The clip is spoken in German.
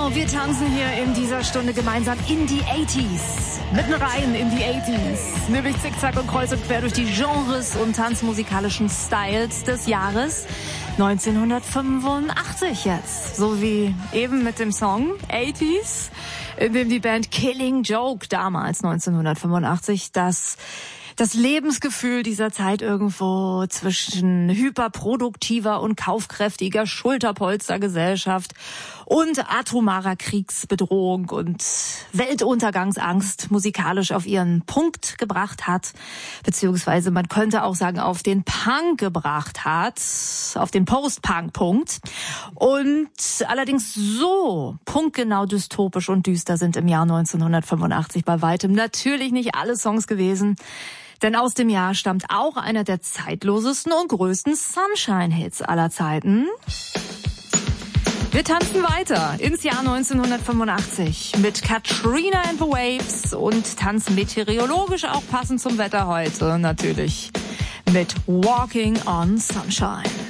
Wir tanzen hier in dieser Stunde gemeinsam in die 80s. Mitten rein in die 80s. Nämlich zickzack und kreuz und quer durch die Genres und tanzmusikalischen Styles des Jahres 1985 jetzt. So wie eben mit dem Song 80s, in dem die Band Killing Joke damals 1985 das Lebensgefühl dieser Zeit irgendwo zwischen hyperproduktiver und kaufkräftiger Schulterpolstergesellschaft und atomarer Kriegsbedrohung und Weltuntergangsangst musikalisch auf ihren Punkt gebracht hat, beziehungsweise man könnte auch sagen, auf den Punk gebracht hat, auf den Post-Punk-Punkt. Und allerdings so punktgenau dystopisch und düster sind im Jahr 1985 bei weitem natürlich nicht alle Songs gewesen. Denn aus dem Jahr stammt auch einer der zeitlosesten und größten Sunshine-Hits aller Zeiten. Wir tanzen weiter ins Jahr 1985 mit Katrina and the Waves und tanzen meteorologisch auch passend zum Wetter heute natürlich mit Walking on Sunshine.